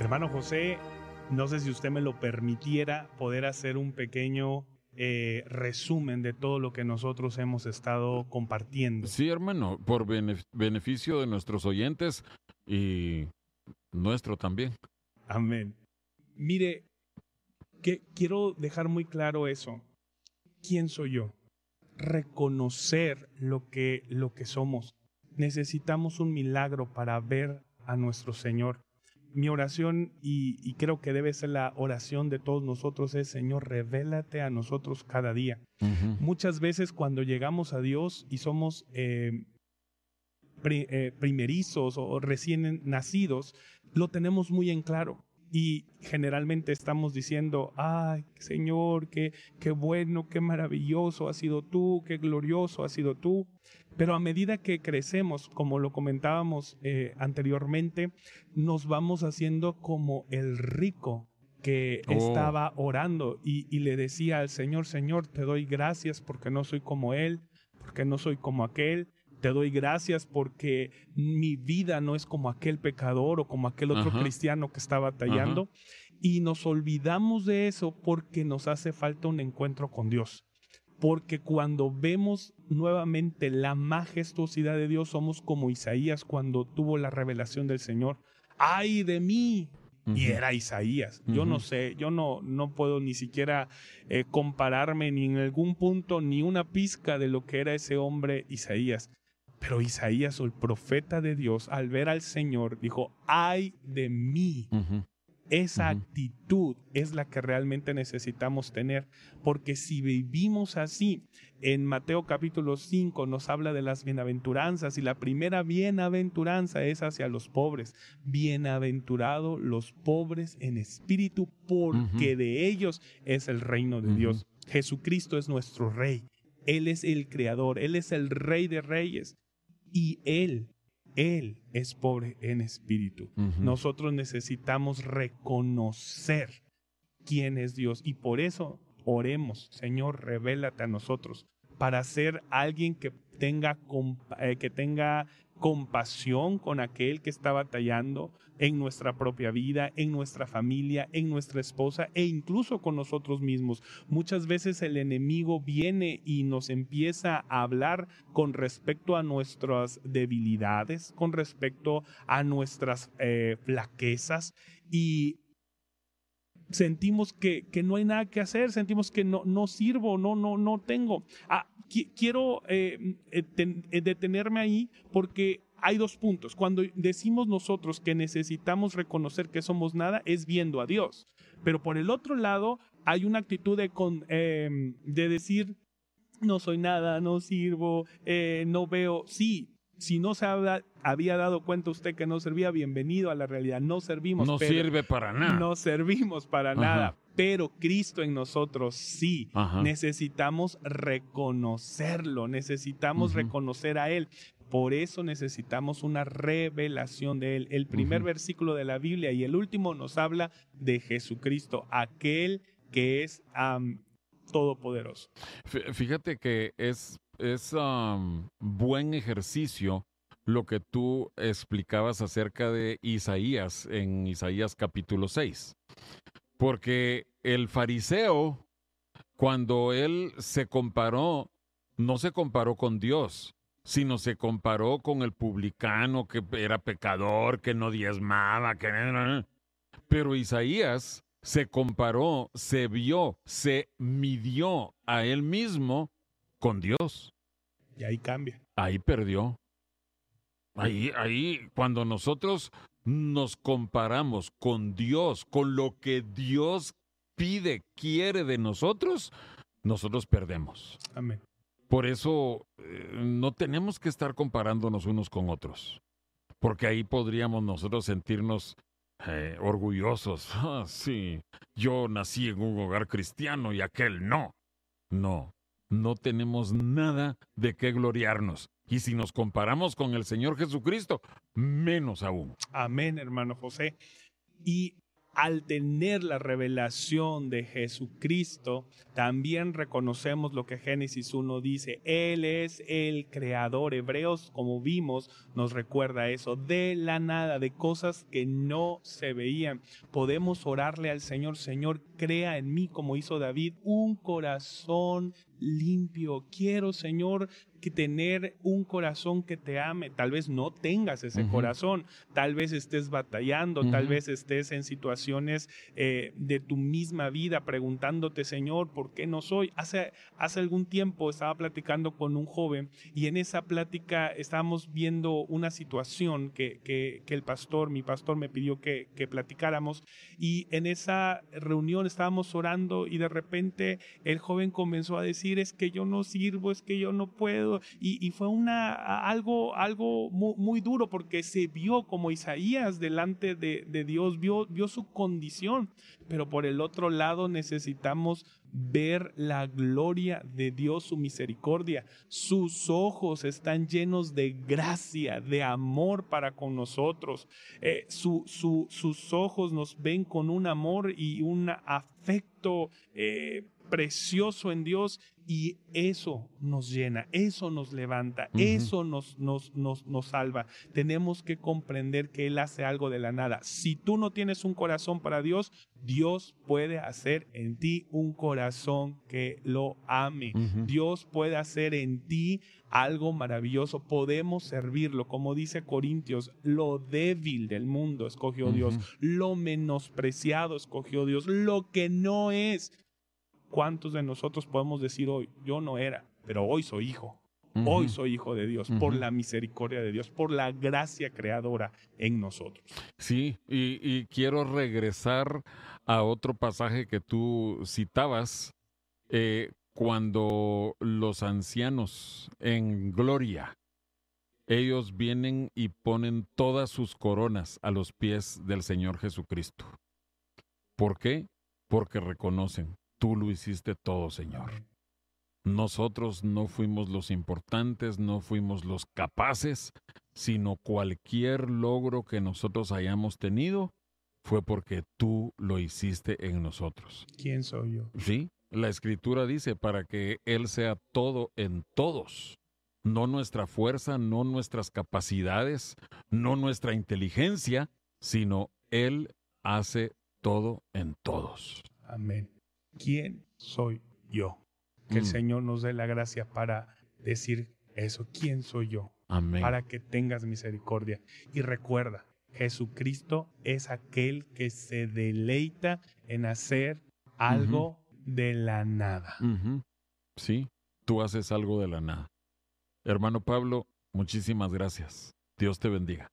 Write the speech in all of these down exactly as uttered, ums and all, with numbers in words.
Hermano José, no sé si usted me lo permitiera poder hacer un pequeño eh, resumen de todo lo que nosotros hemos estado compartiendo. Sí, hermano, por benef- beneficio de nuestros oyentes y nuestro también. Amén. Mire, que quiero dejar muy claro eso. ¿Quién soy yo? Reconocer lo que, lo que somos. Necesitamos un milagro para ver a nuestro Señor. Mi oración, y, y creo que debe ser la oración de todos nosotros, es: Señor, revélate a nosotros cada día. Ujú. Muchas veces cuando llegamos a Dios y somos eh, pri- eh, primerizos o recién nacidos, lo tenemos muy en claro. Y generalmente estamos diciendo: ay, Señor, qué, qué bueno, qué maravilloso has sido tú, qué glorioso has sido tú. Pero a medida que crecemos, como lo comentábamos eh, anteriormente, nos vamos haciendo como el rico que Oh, estaba orando y, y le decía al Señor: Señor, te doy gracias porque no soy como él, porque no soy como aquel. Te doy gracias porque mi vida no es como aquel pecador o como aquel otro Ajá. cristiano que está batallando. Y nos olvidamos de eso porque nos hace falta un encuentro con Dios. Porque cuando vemos nuevamente la majestuosidad de Dios, somos como Isaías cuando tuvo la revelación del Señor. ¡Ay de mí! Y Ujú. era Isaías. Yo no Ujú. sé, yo no, no puedo ni siquiera eh, compararme ni en algún punto ni una pizca de lo que era ese hombre Isaías. Pero Isaías, el profeta de Dios, al ver al Señor, dijo: ¡ay de mí! Ujú. Esa Ujú. actitud es la que realmente necesitamos tener, porque si vivimos así, en Mateo capítulo cinco nos habla de las bienaventuranzas, y la primera bienaventuranza es hacia los pobres. Bienaventurados los pobres en espíritu, porque Ujú. de ellos es el reino de Ujú. Dios. Jesucristo es nuestro Rey. Él es el Creador, Él es el Rey de Reyes, y Él, Él es pobre en espíritu. Ujú. Nosotros necesitamos reconocer quién es Dios, y por eso oremos: Señor, revélate a nosotros, para ser alguien que tenga, compa- eh, que tenga compasión con aquel que está batallando en nuestra propia vida, en nuestra familia, en nuestra esposa e incluso con nosotros mismos. Muchas veces el enemigo viene y nos empieza a hablar con respecto a nuestras debilidades, con respecto a nuestras eh, flaquezas, y sentimos que, que no hay nada que hacer, sentimos que no, no sirvo, no, no, no tengo. Ah, qui- quiero eh, eh, ten- eh, detenerme ahí, porque hay dos puntos. Cuando decimos nosotros que necesitamos reconocer que somos nada, es viendo a Dios. Pero por el otro lado, hay una actitud de, con, eh, de decir: no soy nada, no sirvo, eh, no veo. Sí, si no se habla- había dado cuenta usted que no servía, bienvenido a la realidad. No servimos, No pero sirve para nada. no servimos para Ajá. nada, pero Cristo en nosotros sí. Ajá. Necesitamos reconocerlo, necesitamos Ujú. reconocer a Él. Por eso necesitamos una revelación de Él. El primer Ujú. versículo de la Biblia y el último nos habla de Jesucristo, aquel que es am, todopoderoso. Fí- Fíjate que es, es am, buen ejercicio lo que tú explicabas acerca de Isaías en Isaías capítulo seis. Porque el fariseo, cuando él se comparó, no se comparó con Dios, sino se comparó con el publicano que era pecador, que no diezmaba, que... Pero Isaías se comparó, se vio, se midió a él mismo con Dios. Y ahí cambia. Ahí perdió. Ahí, ahí, cuando nosotros nos comparamos con Dios, con lo que Dios pide, quiere de nosotros, nosotros perdemos. Amén. Por eso eh, no tenemos que estar comparándonos unos con otros, porque ahí podríamos nosotros sentirnos eh, orgullosos. Ah, sí, yo nací en un hogar cristiano y aquel no. No, no tenemos nada de qué gloriarnos. Y si nos comparamos con el Señor Jesucristo, menos aún. Amén, hermano José. Y al tener la revelación de Jesucristo, también reconocemos lo que Génesis uno dice. Él es el creador. Hebreos, como vimos, nos recuerda eso. De la nada, de cosas que no se veían. Podemos orarle al Señor: Señor, crea en mí, como hizo David, un corazón limpio. Quiero, Señor, que tener un corazón que te ame. Tal vez no tengas ese uh-huh. corazón, tal vez estés batallando, uh-huh. tal vez estés en situaciones eh, de tu misma vida preguntándote: Señor, ¿por qué no soy? Hace, hace algún tiempo estaba platicando con un joven y en esa plática estábamos viendo una situación que, que, que el pastor, mi pastor me pidió que, que platicáramos, y en esa reunión estábamos orando y de repente el joven comenzó a decir: es que yo no sirvo, es que yo no puedo. Y, y fue una, algo, algo muy, muy duro, porque se vio como Isaías delante de, de Dios, vio, vio su condición. Pero por el otro lado necesitamos ver la gloria de Dios, su misericordia. Sus ojos están llenos de gracia, de amor para con nosotros. Eh, su, su, sus ojos nos ven con un amor y un afecto eh, precioso en Dios, y eso nos llena, eso nos levanta, uh-huh. eso nos, nos, nos, nos salva. Tenemos que comprender que Él hace algo de la nada. Si tú no tienes un corazón para Dios, Dios puede hacer en ti un corazón que lo ame. Uh-huh. Dios puede hacer en ti algo maravilloso. Podemos servirlo, como dice Corintios: lo débil del mundo escogió uh-huh. Dios, lo menospreciado escogió Dios, lo que no es. ¿Cuántos de nosotros podemos decir hoy: yo no era, pero hoy soy hijo? Uh-huh. Hoy soy hijo de Dios, uh-huh. por la misericordia de Dios, por la gracia creadora en nosotros. Sí, y, y quiero regresar a otro pasaje que tú citabas, eh, cuando los ancianos en gloria, ellos vienen y ponen todas sus coronas a los pies del Señor Jesucristo. ¿Por qué? Porque reconocen: tú lo hiciste todo, Señor. Nosotros no fuimos los importantes, no fuimos los capaces, sino cualquier logro que nosotros hayamos tenido fue porque tú lo hiciste en nosotros. ¿Quién soy yo? Sí, la Escritura dice: para que Él sea todo en todos. No nuestra fuerza, no nuestras capacidades, no nuestra inteligencia, sino Él hace todo en todos. Amén. ¿Quién soy yo? Que mm. el Señor nos dé la gracia para decir eso. ¿Quién soy yo? Amén. Para que tengas misericordia. Y recuerda, Jesucristo es aquel que se deleita en hacer algo uh-huh. de la nada. Uh-huh. Sí, tú haces algo de la nada. Hermano Pablo, muchísimas gracias. Dios te bendiga.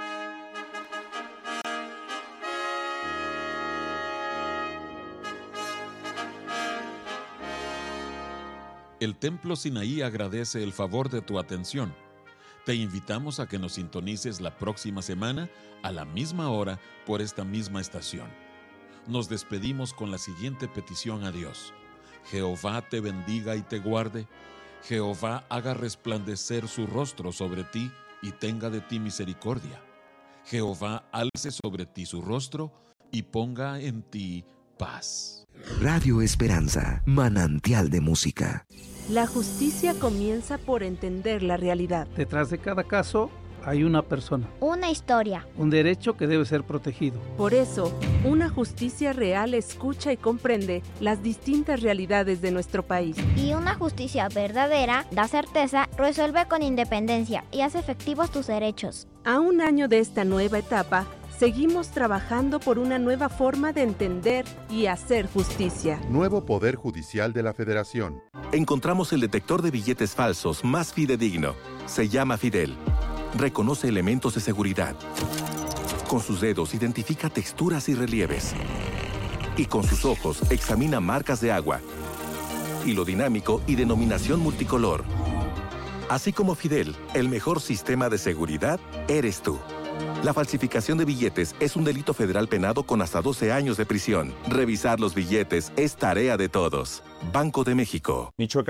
El Templo Sinaí agradece el favor de tu atención. Te invitamos a que nos sintonices la próxima semana a la misma hora por esta misma estación. Nos despedimos con la siguiente petición a Dios: Jehová te bendiga y te guarde. Jehová haga resplandecer su rostro sobre ti y tenga de ti misericordia. Jehová alce sobre ti su rostro y ponga en ti paz. Radio Esperanza, manantial de música. La justicia comienza por entender la realidad. Detrás de cada caso hay una persona, una historia, un derecho que debe ser protegido. Por eso, una justicia real escucha y comprende las distintas realidades de nuestro país. Y una justicia verdadera da certeza, resuelve con independencia y hace efectivos tus derechos. A un año de esta nueva etapa, seguimos trabajando por una nueva forma de entender y hacer justicia. Nuevo Poder Judicial de la Federación. Encontramos el detector de billetes falsos más fidedigno. Se llama Fidel. Reconoce elementos de seguridad. Con sus dedos identifica texturas y relieves. Y con sus ojos examina marcas de agua, hilo dinámico y denominación multicolor. Así como Fidel, el mejor sistema de seguridad eres tú. La falsificación de billetes es un delito federal penado con hasta doce años de prisión. Revisar los billetes es tarea de todos. Banco de México. Michoacán,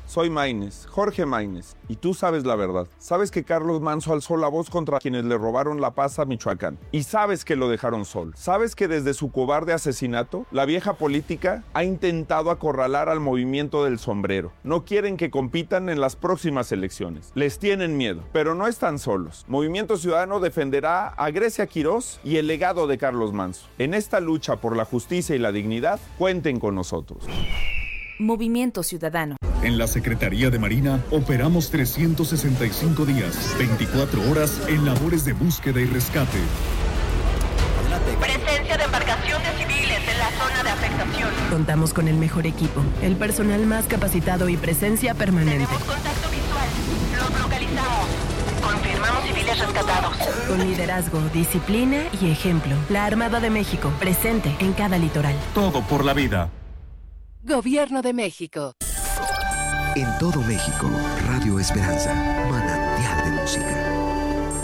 Soy Maínez, Jorge Maínez, y tú sabes la verdad. Sabes que Carlos Manso alzó la voz contra quienes le robaron la paz a Michoacán. Y sabes que lo dejaron solo. Sabes que desde su cobarde asesinato, la vieja política ha intentado acorralar al movimiento del sombrero. No quieren que compitan en las próximas elecciones. Les tienen miedo, pero no están solos. Movimiento Ciudadano defenderá a Grecia Quirós y el legado de Carlos Manso. En esta lucha por la justicia y la dignidad, cuenten con nosotros. Movimiento Ciudadano. En la Secretaría de Marina operamos trescientos sesenta y cinco días, veinticuatro horas en labores de búsqueda y rescate. Presencia de embarcaciones civiles en la zona de afectación. Contamos con el mejor equipo, el personal más capacitado y presencia permanente. Tenemos contacto visual. Los localizamos. Confirmamos civiles rescatados. Con liderazgo, disciplina y ejemplo. La Armada de México, presente en cada litoral. Todo por la vida. Gobierno de México. En todo México, Radio Esperanza.